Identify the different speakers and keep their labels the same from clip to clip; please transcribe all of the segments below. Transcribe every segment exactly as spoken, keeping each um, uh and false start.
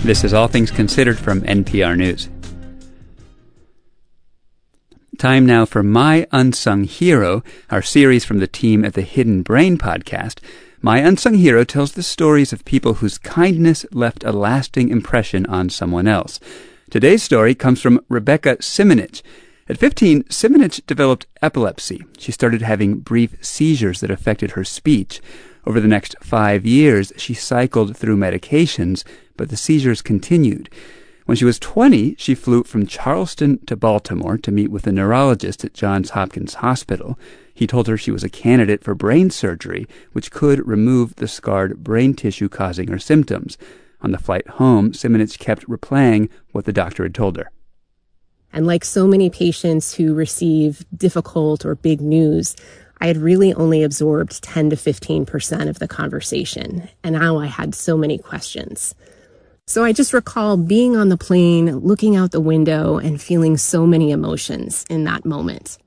Speaker 1: This is All Things Considered from N P R News. Time now for My Unsung Hero, our series from the team at the Hidden Brain podcast. My Unsung Hero tells the stories of people whose kindness left a lasting impression on someone else. Today's story comes from Rebecca Simonich. At fifteen, Simonich developed epilepsy. She started having brief seizures that affected her speech. Over the next five years, she cycled through medications, but the seizures continued. When she was twenty, she flew from Charleston to Baltimore to meet with a neurologist at Johns Hopkins Hospital. He told her she was a candidate for brain surgery, which could remove the scarred brain tissue causing her symptoms. On the flight home, Simonich kept replaying what the doctor had told her.
Speaker 2: And like so many patients who receive difficult or big news, I had really only absorbed ten to fifteen percent of the conversation, and now I had so many questions. So I just recall being on the plane, looking out the window, and feeling so many emotions in that moment.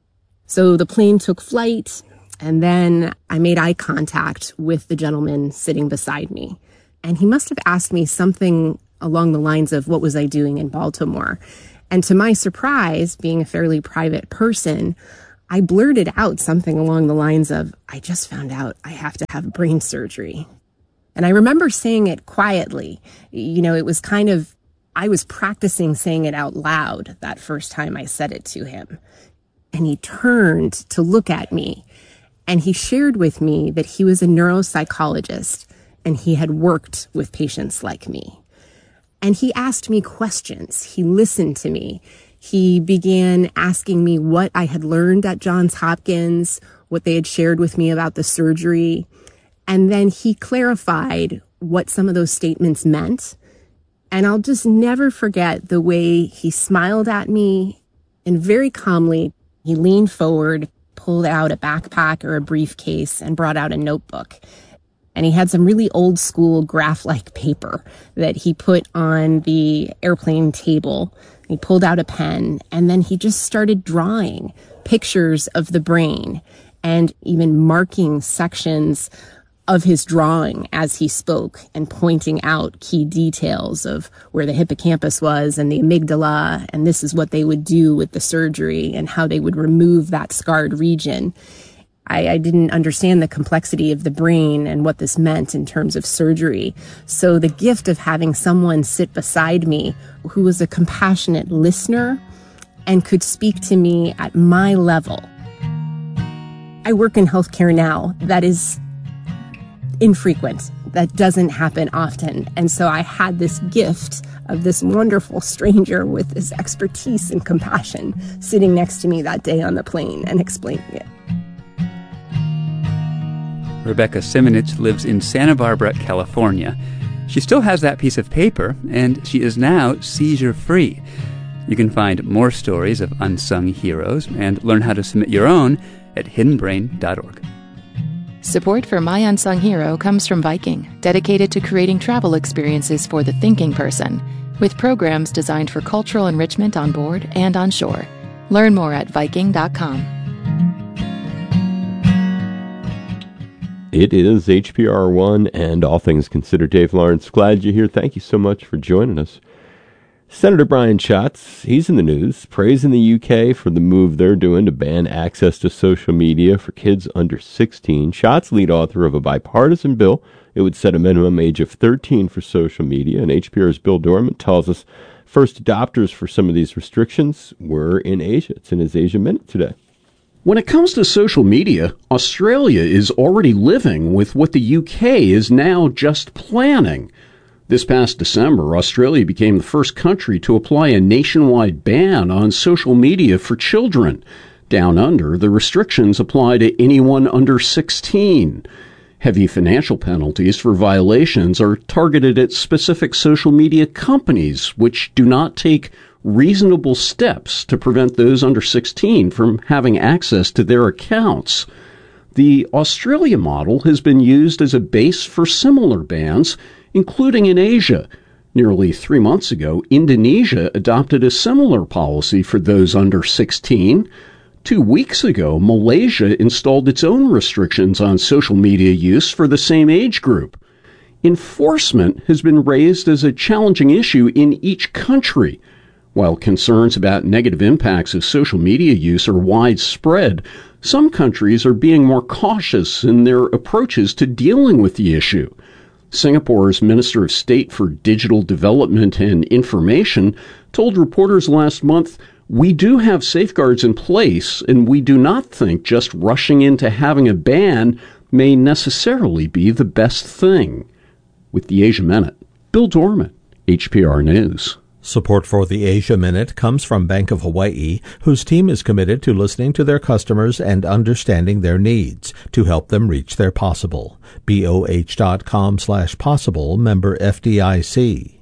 Speaker 2: So the plane took flight, and then I made eye contact with the gentleman sitting beside me. And he must have asked me something along the lines of what was I doing in Baltimore. And to my surprise, being a fairly private person, I blurted out something along the lines of, I just found out I have to have brain surgery. And I remember saying it quietly. You know, it was kind of, I was practicing saying it out loud that first time I said it to him. And he turned to look at me, and he shared with me that he was a neuropsychologist and he had worked with patients like me. And he asked me questions. He listened to me. He began asking me what I had learned at Johns Hopkins, what they had shared with me about the surgery. And then he clarified what some of those statements meant. And I'll just never forget the way he smiled at me, and very calmly, he leaned forward, pulled out a backpack or a briefcase, and brought out a notebook. And he had some really old school graph-like paper that he put on the airplane table. He pulled out a pen, and then he just started drawing pictures of the brain and even marking sections of his drawing as he spoke and pointing out key details of where the hippocampus was and the amygdala, and this is what they would do with the surgery and how they would remove that scarred region. I, I didn't understand the complexity of the brain and what this meant in terms of surgery. So the gift of having someone sit beside me who was a compassionate listener and could speak to me at my level. I work in healthcare now. That is infrequent. That doesn't happen often. And so I had this gift of this wonderful stranger with this expertise and compassion sitting next to me that day on the plane and explaining it.
Speaker 1: Rebecca Simonich lives in Santa Barbara, California. She still has that piece of paper, and she is now seizure-free. You can find more stories of unsung heroes and learn how to submit your own at hidden brain dot org.
Speaker 3: Support for My Unsung Hero comes from Viking, dedicated to creating travel experiences for the thinking person, with programs designed for cultural enrichment on board and on shore. Learn more at viking dot com.
Speaker 4: It is H P R one and All Things Considered. Dave Lawrence, glad you're here. Thank you so much for joining us. Senator Brian Schatz, he's in the news, praising the U K for the move they're doing to ban access to social media for kids under sixteen. Schatz, lead author of a bipartisan bill. It would set a minimum age of thirteen for social media. And H P R's Bill Dorman tells us first adopters for some of these restrictions were in Asia. It's in his Asia Minute today.
Speaker 5: When it comes to social media, Australia is already living with what the U K is now just planning. This past December, Australia became the first country to apply a nationwide ban on social media for children. Down under, the restrictions apply to anyone under sixteen. Heavy financial penalties for violations are targeted at specific social media companies, which do not take reasonable steps to prevent those under sixteen from having access to their accounts. The Australia model has been used as a base for similar bans, including in Asia. Nearly three months ago, Indonesia adopted a similar policy for those under sixteen. Two weeks ago, Malaysia installed its own restrictions on social media use for the same age group. enforcement has been raised as a challenging issue in each country. While concerns about negative impacts of social media use are widespread, some countries are being more cautious in their approaches to dealing with the issue. Singapore's Minister of State for Digital Development and Information told reporters last month, "We do have safeguards in place, and we do not think just rushing into having a ban may necessarily be the best thing." With the Asia Minute, Bill Dorman, H P R News.
Speaker 6: Support for the Asia Minute comes from Bank of Hawaii, whose team is committed to listening to their customers and understanding their needs to help them reach their possible. B O H dot com slash possible, member F D I C.